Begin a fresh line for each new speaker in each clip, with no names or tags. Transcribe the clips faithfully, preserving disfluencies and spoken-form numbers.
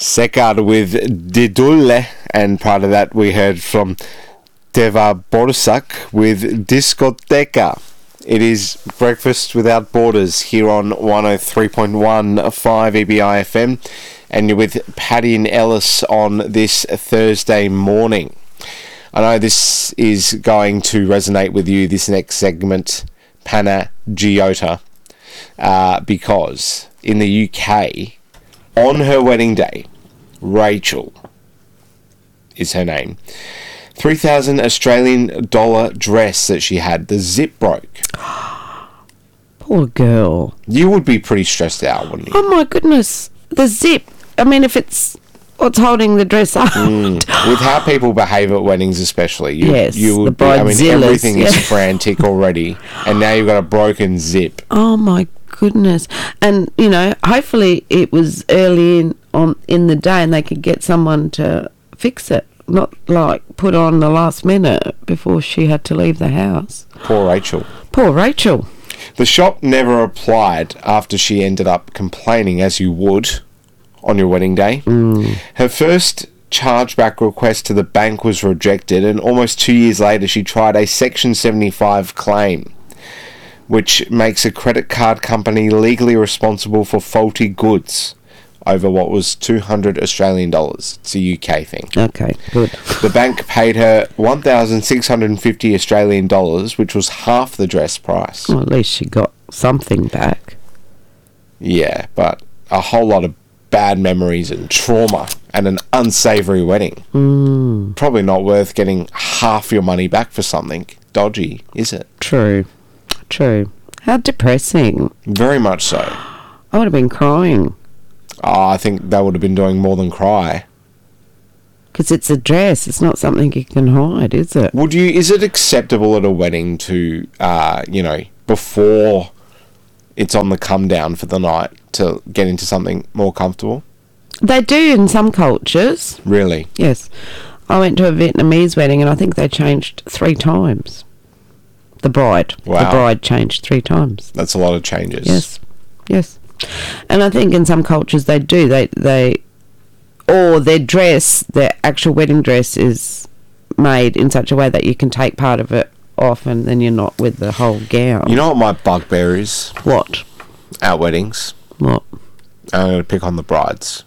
Sekar with Didulle, and part of that we heard from Teva Borsak with Discoteca. It is Breakfast Without Borders here on one oh three point one five E B I F M, and you're with Paddy and Ellis on this Thursday morning. I know this is going to resonate with you, this next segment, Panagiota, uh, because in the U K, on her wedding day, Rachel is her name, three thousand Australian dollar dress that she had, the zip broke.
Poor girl.
You would be pretty stressed out, wouldn't you?
Oh my goodness. The zip. I mean, if it's what's holding the dress up.
Mm. With how people behave at weddings especially. You,
Yes,
you would
the
be, I mean,
bridezillas,
everything
yeah.
is frantic already, and now you've got a broken zip.
Oh my goodness. And, you know, hopefully it was early in on in the day and they could get someone to fix it. Not like put on the last minute before she had to leave the house.
Poor Rachel.
Poor Rachel.
The shop never replied after she ended up complaining, as you would on your wedding day.
Mm.
Her first chargeback request to the bank was rejected, and almost two years later she tried a Section seventy-five claim, which makes a credit card company legally responsible for faulty goods over what was two hundred Australian dollars. It's a U K thing.
Okay, good.
The bank paid her one thousand six hundred fifty Australian dollars, which was half the dress price.
Well, at least she got something back.
Yeah, but a whole lot of bad memories and trauma and an unsavoury wedding.
Mm.
Probably not worth getting half your money back for something dodgy, is it?
True. True. How depressing.
Very much so.
I would have been crying.
Oh, I think they would have been doing more than cry.
Because it's a dress. It's not something you can hide, is it?
Would you? Is it acceptable at a wedding to, uh, you know, before it's on the come down for the night, to get into something more comfortable?
They do in some cultures.
Really?
Yes. I went to a Vietnamese wedding and I think they changed three times. The bride.
Wow.
The bride changed three times.
That's a lot of changes.
Yes. Yes. And I think in some cultures they do. They, they, or their dress, their actual wedding dress is made in such a way that you can take part of it off and then you're not with the whole gown.
You know what my bugbear is?
What?
At weddings.
What?
I'm going to pick on the brides.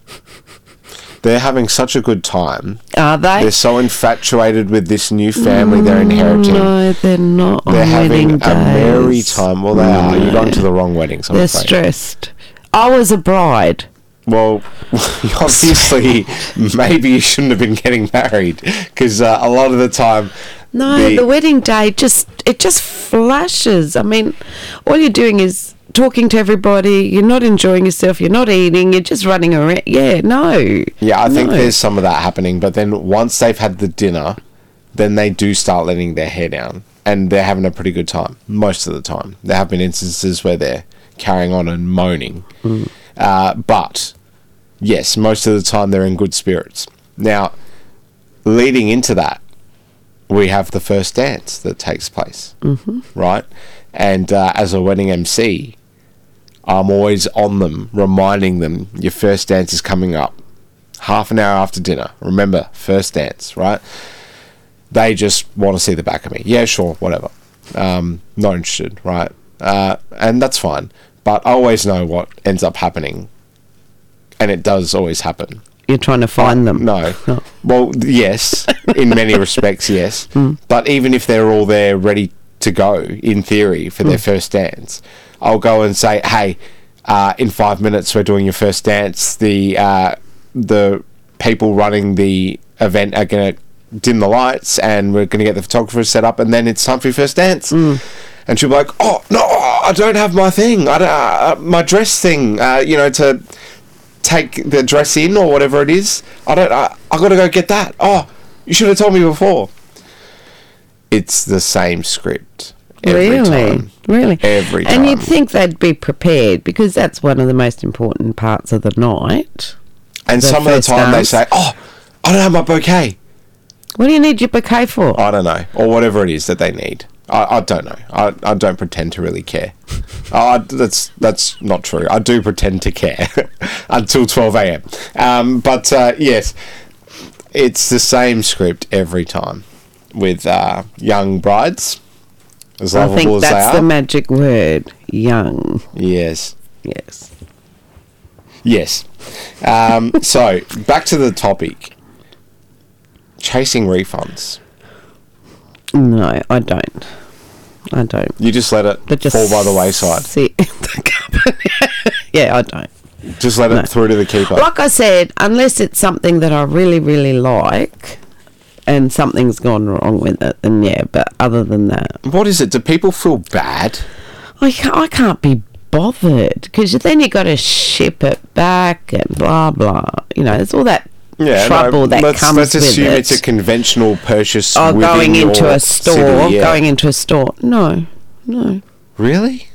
They're having such a good time.
Are they?
They're so infatuated with this new family they're inheriting.
No, they're not.
They're
on
having
wedding
a merry
days.
time. Well, they
No.
are. You've gone to the wrong weddings, I'm
They're
afraid.
stressed. I was a bride.
Well, obviously, maybe you shouldn't have been getting married, because uh, a lot of the time...
No,
the,
the wedding day just it just flashes. I mean, all you're doing is talking to everybody. You're not enjoying yourself. You're not eating. You're just running around. Yeah, no.
Yeah, I think
No.
there's some of that happening, but then once they've had the dinner, then they do start letting their hair down, and they're having a pretty good time most of the time. There have been instances where they're carrying on and moaning,
Mm.
uh, but yes, most of the time they're in good spirits. Now, leading into that, we have the first dance that takes place,
Mm-hmm.
right? And uh, as a wedding M C, I'm always on them, reminding them, your first dance is coming up. Half an hour after dinner. Remember, first dance, right? They just want to see the back of me. Yeah, sure, whatever. Um, not interested, right? Uh, and that's fine. But I always know what ends up happening. And it does always happen.
You're trying to find them.
No.
No.
Well, yes, in many respects, yes.
Mm.
But even if they're all there ready to go, in theory, for their
Mm.
first dance, I'll go and say, hey, uh, in five minutes we're doing your first dance. The uh, the people running the event are going to dim the lights and we're going to get the photographers set up, and then it's time for your first dance.
Mm.
And she'll be like, oh, no, I don't have my thing. I don't, uh, my dress thing, uh, you know, to... take the dress in or whatever it is. I don't. I, I got to go get that. Oh, you should have told me before. It's the same script every
Really?
time.
Really?
Every time.
And you'd think they'd be prepared because that's one of the most important parts of the night.
And
the
some of the
first
time they
dance.
say, "Oh, I don't have my bouquet."
What do you need your bouquet for?
I don't know, or whatever it is that they need. I, I don't know. I, I don't pretend to really care. I, that's that's not true. I do pretend to care until twelve a.m. Um, but uh, yes, it's the same script every time with uh, young brides. As
I
lovable
think
as
that's
they
the
are.
magic word. Young.
Yes.
Yes.
Yes. Um, so, back to the topic. Chasing refunds.
No, I don't. I don't.
You just let it
But just
fall by the wayside.
sit in the cupboard. Yeah, I don't.
Just let
No.
it through to the keeper.
Like I said, unless it's something that I really, really like and something's gone wrong with it, then yeah, but other than that,
What is it? Do people feel bad?
I can't, I can't be bothered because then you got to ship it back and blah, blah. You know, there's all that
Yeah,
trouble
no,
that
let's,
comes
let's
with
assume
it.
it's a conventional purchase.
Oh,
within
going into
your
a store,
city, yeah.
going into a store. No, no.
Really?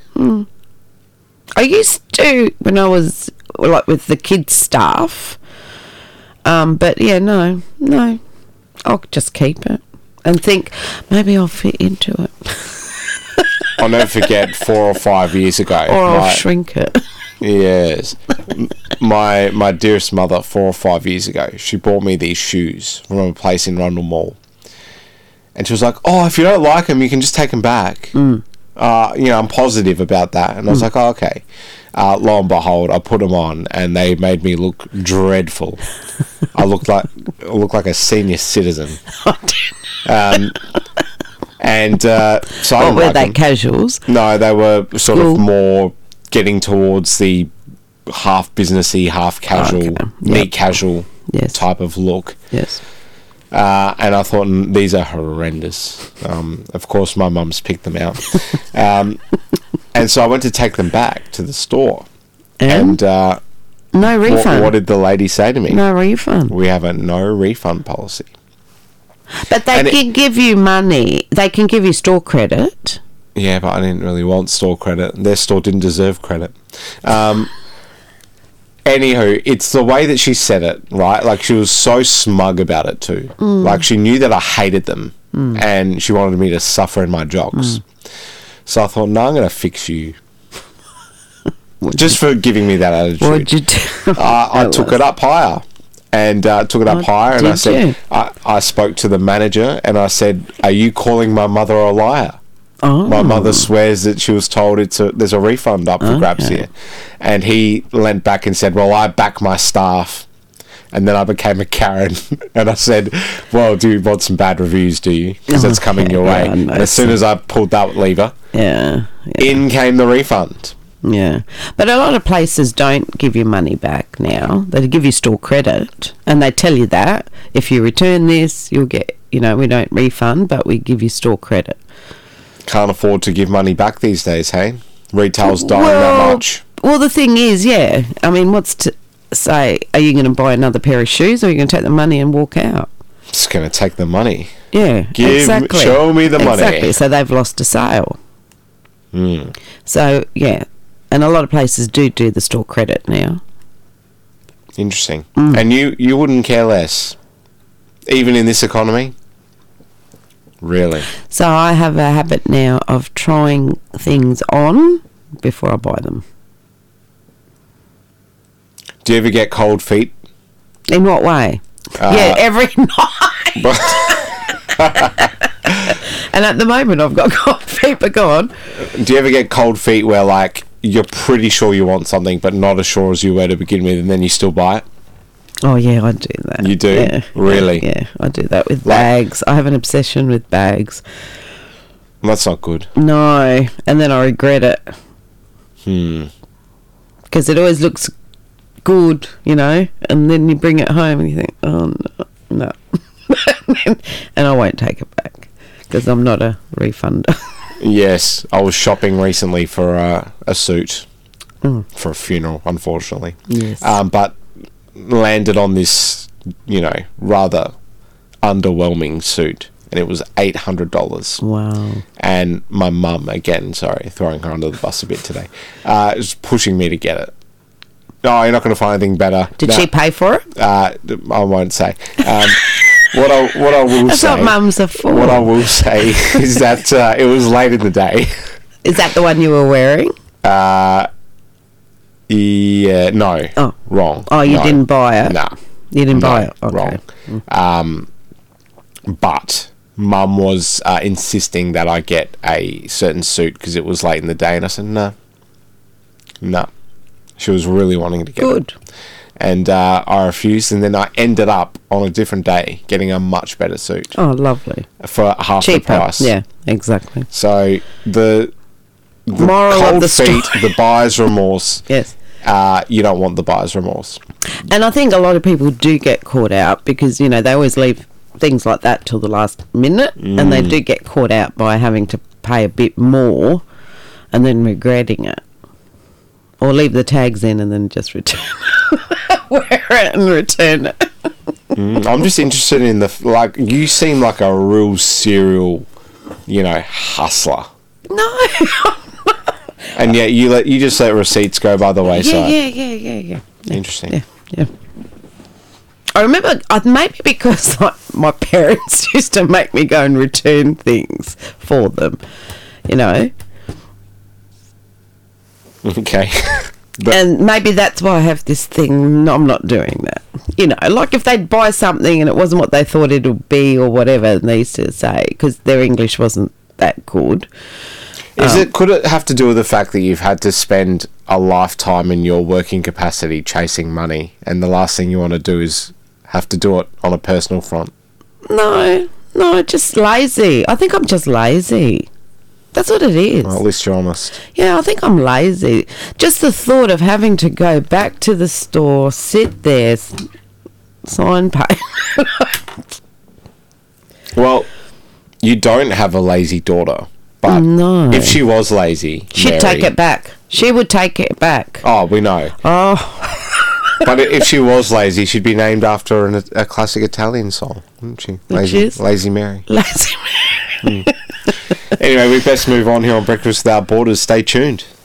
I used to when I was like with the kids stuff. Um, but yeah, no, no. I'll just keep it and think maybe I'll fit into it,
I'll never forget four or five years ago.
or I'll
my-
shrink it.
Yes. M- my my dearest mother, four or five years ago, she bought me these shoes from a place in Rundle Mall. And she was like, oh, if you don't like them, you can just take them back.
Mm.
Uh, you know, I'm positive about that. And I was like, oh, okay. Uh, lo and behold, I put them on, and they made me look dreadful. I looked like I looked like a senior citizen. Um, and uh, so I
What
didn't
were
like
they,
them.
casuals?
No, they were sort
School?
of more getting towards the half businessy, half casual,
Okay.
neat
Yep.
casual
Yes.
type of look.
Yes.
Uh, and I thought, "Mm, these are horrendous. Um, of course, my mum's picked them out. um, and so I went to take them back to the store.
And,
And uh,
no
what,
refund.
what did the lady say to me?
no refund.
We have a no refund policy.
But they
and it-
can give you money. They can give you store credit.
Yeah, but I didn't really want store credit. Their store didn't deserve credit. Um, anywho, it's the way that she said it, right? Like, she was so smug about it too. Like, she knew that I hated them, and she wanted me to suffer in my jocks. So I thought, no, I'm going to fix you. Just for giving me that attitude.
What'd you do?
I, I took it up higher. And uh, took it up
Oh,
higher, and I
did
said,
you?
I, I spoke to the manager, and I said, are you calling my mother a liar?
Oh.
My mother swears that she was told it's a, there's a refund up for grabs
Okay.
here. And he leant back and said, well, I back my staff. And then I became a Karen. And I said, well, do you want some bad reviews, do you? Because that's coming
Okay,
your way.
yeah, I know.
And as soon as I pulled that lever,
Yeah. Yeah.
in came the refund.
Yeah, but a lot of places don't give you money back now. They give you store credit, and they tell you that if you return this, you'll get, you know, we don't refund, but we give you store credit.
Can't afford to give money back these days, hey? Retail's dying
Well-
that much.
Well, the thing is, yeah, I mean, what's to say, are you going to buy another pair of shoes, or are you going to take the money and walk out?
Just going to take the money.
Yeah,
Give me-
exactly.
show me the money.
Exactly, so they've lost a sale.
Hmm.
So, yeah, and a lot of places do do the store credit now.
Interesting.
Mm.
And you, you wouldn't care less, even in this economy? Really?
So I have a habit now of trying things on before I buy them.
Do you ever get cold feet?
In what way?
Uh,
yeah, every night. And at the moment I've got cold feet, but go on.
Do you ever get cold feet where, like, you're pretty sure you want something, but not as sure as you were to begin with, and then you still buy it?
Oh yeah, I do that.
You do?
Yeah,
Really?
Yeah, I do that with
Like-
bags. I have an obsession with bags.
That's not good.
No, and then I regret it
Hmm.
because it always looks good, you know, and then you bring it home and you think, oh no, no. And I won't take it back because I'm not a refunder.
Yes, I was shopping recently for uh, a suit
Mm.
for a funeral, unfortunately.
Yes.
Um, but landed on this, you know, rather underwhelming suit, and it was eight hundred dollars.
Wow.
And my mum, again, sorry, throwing her under the bus a bit today, uh, is pushing me to get it. No, you're not going to find anything better.
Did
No,
she pay for it?
Uh, I won't say. Um, what I what I will
That's
say.
what mums are for.
What I will say is that uh, it was late in the day.
Is that the one you were wearing?
Uh, yeah, no.
Oh.
Wrong.
Oh, you
No.
didn't buy it?
No.
You didn't
No,
buy it? Okay.
wrong. Um, but Mum was uh, insisting that I get a certain suit because it was late in the day, and I said no, no. She was really wanting to get
Good.
it, and uh, I refused. And then I ended up on a different day getting a much better suit
Oh, lovely.
for half
Cheaper.
the price.
Yeah, exactly.
So the, the
Moral of
cold
the
feet,
story.
the buyer's remorse.
Yes.
Uh, you don't want the buyer's remorse.
And I think a lot of people do get caught out because, you know, they always leave things like that till the last minute and
Mm.
they do get caught out by having to pay a bit more and then regretting it. Or leave the tags in and then just return wear it and return it.
Mm, I'm just interested in the like. You seem like a real serial, you know, hustler,
No.
and yet you let you just let receipts go by the
yeah,
wayside.
yeah, yeah, yeah, yeah.
Interesting.
Yeah, yeah. I remember, uh, maybe because like, my parents used to make me go and return things for them, you know.
Okay. But-
And maybe that's why I have this thing, no, I'm not doing that. You know, like if they'd buy something and it wasn't what they thought it would be or whatever, and they used to say, because their English wasn't that good.
Is
Um,
it could it have to do with the fact that you've had to spend a lifetime in your working capacity chasing money, and the last thing you want to do is have to do it on a personal front?
No, no, just lazy. I think I'm just lazy. That's what it is.
Well, at least you're honest.
Yeah, I think I'm lazy. Just the thought of having to go back to the store, sit there, s- sign pay.
Well, you don't have a lazy daughter, but
No.
if she was lazy,
She'd
Mary-
take it back. She would take it back.
Oh, we know.
Oh,
But if she was lazy, she'd be named after an, a classic Italian song, wouldn't she? Lazy,
is?
Lazy Mary.
lazy.
Anyway, we best move on here on Breakfast Without Borders. Stay tuned.